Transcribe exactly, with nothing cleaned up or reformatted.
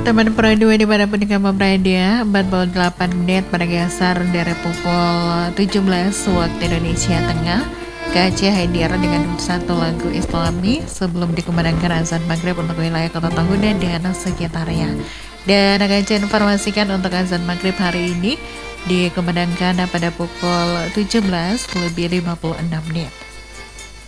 teman Pro dua dimanapun kamu berada, empat puluh delapan menit bergeser dari pukul tujuh belas waktu Indonesia Tengah. Kak Cia hadir dengan satu lagu Islami sebelum dikumandangkan azan maghrib untuk wilayah Kota Tahuna dan sekitarnya. Dan Kak Cia informasikan untuk azan maghrib hari ini dikumandangkan pada pukul tujuh belas lebih lima puluh enam menit.